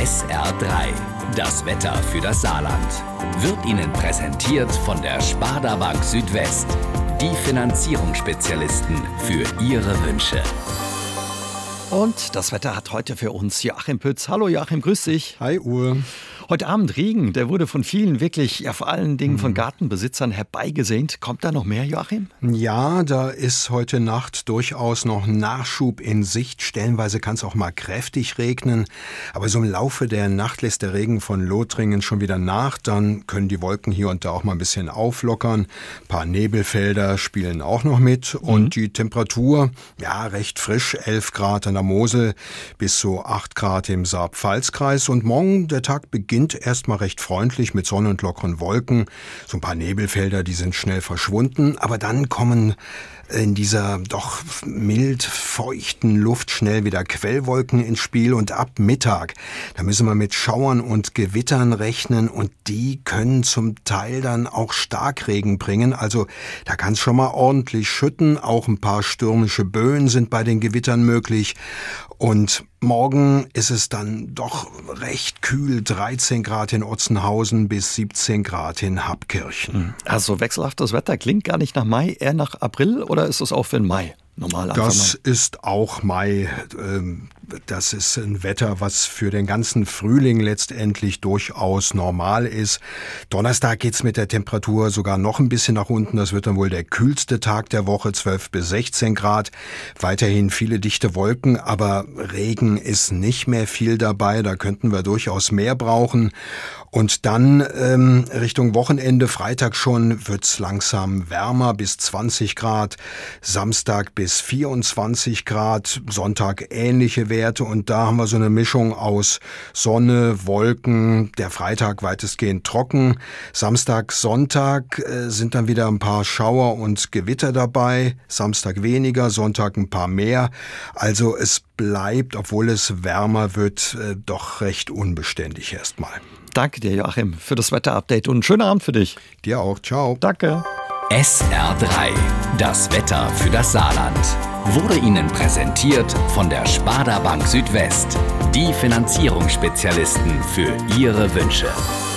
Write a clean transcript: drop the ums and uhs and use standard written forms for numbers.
SR3, das Wetter für das Saarland, wird Ihnen präsentiert von der Sparda Bank Südwest. Die Finanzierungsspezialisten für Ihre Wünsche. Und das Wetter hat heute für uns Joachim Pütz. Hallo Joachim, grüß dich. Hi Uwe. Heute Abend Regen, der wurde von vielen wirklich, ja vor allen Dingen von Gartenbesitzern herbeigesehnt. Kommt da noch mehr, Joachim? Ja, da ist heute Nacht durchaus noch Nachschub in Sicht. Stellenweise kann es auch mal kräftig regnen. Aber so im Laufe der Nacht lässt der Regen von Lothringen schon wieder nach. Dann können die Wolken hier und da auch mal ein bisschen auflockern. Ein paar Nebelfelder spielen auch noch mit. Und die Temperatur, ja, recht frisch, 11 Grad an der Mosel bis so 8 Grad im Saar-Pfalz-Kreis. Und morgen, der Tag beginnt erstmal recht freundlich mit Sonne und lockeren Wolken. So ein paar Nebelfelder, die sind schnell verschwunden. Aber dann kommen in dieser doch mild feuchten Luft schnell wieder Quellwolken ins Spiel. Und ab Mittag, da müssen wir mit Schauern und Gewittern rechnen. Und die können zum Teil dann auch Starkregen bringen. Also da kann es schon mal ordentlich schütten. Auch ein paar stürmische Böen sind bei den Gewittern möglich. Und morgen ist es dann doch recht kühl, 13 Grad in Otzenhausen bis 17 Grad in Habkirchen. Also wechselhaftes Wetter klingt gar nicht nach Mai, eher nach April, oder ist es auch für den Mai? Normal Das ist auch Mai. Das ist ein Wetter, was für den ganzen Frühling letztendlich durchaus normal ist. Donnerstag geht's mit der Temperatur sogar noch ein bisschen nach unten. Das wird dann wohl der kühlste Tag der Woche, 12 bis 16 Grad. Weiterhin viele dichte Wolken, aber Regen ist nicht mehr viel dabei. Da könnten wir durchaus mehr brauchen. Und dann Richtung Wochenende, Freitag schon, wird's langsam wärmer bis 20 Grad, Samstag bis 24 Grad, Sonntag ähnliche Werte. Und da haben wir so eine Mischung aus Sonne, Wolken, der Freitag weitestgehend trocken. Samstag, Sonntag sind dann wieder ein paar Schauer und Gewitter dabei, Samstag weniger, Sonntag ein paar mehr. Also es bleibt, obwohl es wärmer wird, doch recht unbeständig erstmal. Danke dir, Joachim, für das Wetterupdate und einen schönen Abend für dich. Dir auch. Ciao. Danke. SR3, das Wetter für das Saarland, wurde Ihnen präsentiert von der Sparda Bank Südwest. Die Finanzierungsspezialisten für Ihre Wünsche.